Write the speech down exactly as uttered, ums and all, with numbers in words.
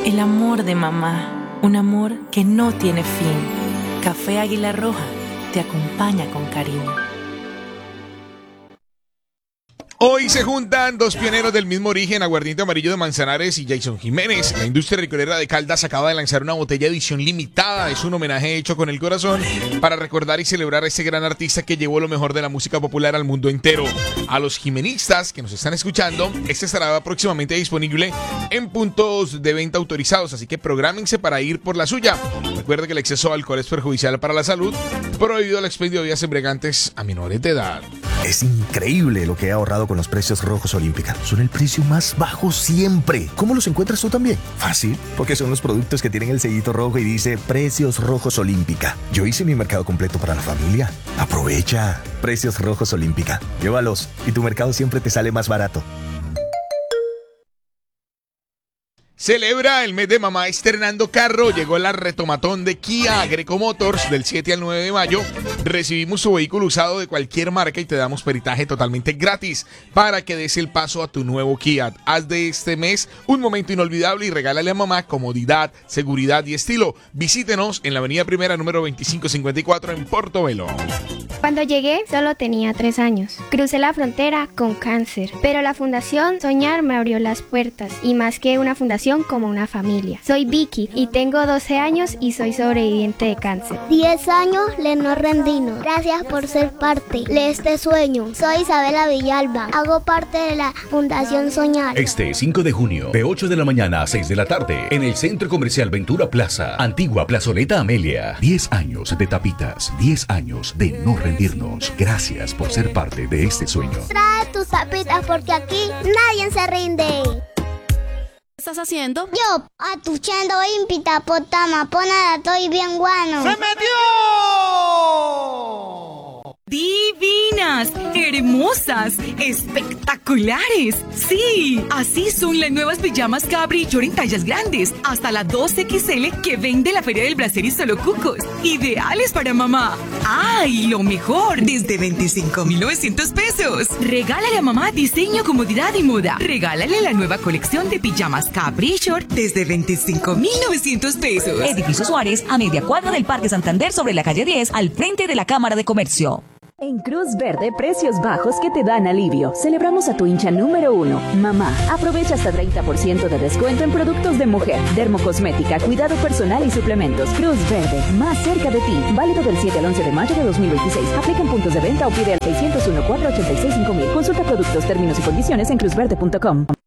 El amor de mamá, un amor que no tiene fin. Café Águila Roja te acompaña con cariño. Hoy se juntan dos pioneros del mismo origen, Aguardiente Amarillo de Manzanares y Jason Jiménez. La industria licorera de Caldas acaba de lanzar una botella edición limitada. Es un homenaje hecho con el corazón para recordar y celebrar a este gran artista que llevó lo mejor de la música popular al mundo entero. A los jimenistas que nos están escuchando, este estará próximamente disponible en puntos de venta autorizados, así que prográmense para ir por la suya. Recuerde que el exceso de alcohol es perjudicial para la salud, prohibido el expendio de bebidas embriagantes a menores de edad. Es increíble lo que he ahorrado con los precios rojos Olímpica. Son el precio más bajo siempre. ¿Cómo los encuentras tú también? Fácil, porque son los productos que tienen el sellito rojo y dice Precios Rojos Olímpica. Yo hice mi mercado completo para la familia. Aprovecha. Precios Rojos Olímpica. Llévalos y tu mercado siempre te sale más barato. Celebra el mes de mamá estrenando carro. Llegó la retomatón de Kia Greco Motors del siete al nueve de mayo. Recibimos tu vehículo usado de cualquier marca y te damos peritaje totalmente gratis para que des el paso a tu nuevo Kia. Haz de este mes un momento inolvidable y regálale a mamá comodidad, seguridad y estilo. Visítenos en la avenida Primera número veinticinco cincuenta y cuatro en Portobelo. Cuando llegué solo tenía tres años. Crucé la frontera con cáncer, pero la Fundación Soñar me abrió las puertas y más que una fundación, como una familia. Soy Vicky y tengo doce años y soy sobreviviente de cáncer. diez años le no rendino. Gracias por ser parte de este sueño. Soy Isabela Villalba. Hago parte de la Fundación Soñar. Este cinco de junio, de ocho de la mañana a seis de la tarde, en el Centro Comercial Ventura Plaza, Antigua Plazoleta Amelia. diez años de tapitas, diez años de no rendirnos. Gracias por ser parte de este sueño. Trae tus tapitas porque aquí nadie se rinde. ¿Qué estás haciendo? Yo, atuchando ímpita, potama, ponada, estoy bien guano. ¡Se metió! Divinas, hermosas, espectaculares. Sí, así son las nuevas pijamas Capri Short en tallas grandes, hasta la dos equis ele que vende la Feria del Brasier y Solo Cucos. Ideales para mamá. ¡Ay, lo mejor! Desde veinticinco mil novecientos pesos. Regálale a mamá diseño, comodidad y moda. Regálale la nueva colección de pijamas Capri Short desde veinticinco mil novecientos pesos. Edificio Suárez, a media cuadra del Parque Santander, sobre la calle diez, al frente de la Cámara de Comercio. En Cruz Verde, precios bajos que te dan alivio. Celebramos a tu hincha número uno, mamá. Aprovecha hasta treinta por ciento de descuento en productos de mujer, dermocosmética, cuidado personal y suplementos. Cruz Verde, más cerca de ti. Válido del siete al once de mayo de dos mil veintiséis. Aplica en puntos de venta o pide al seis cero uno, cuatro ocho seis, cinco mil. Consulta productos, términos y condiciones en cruz verde punto com.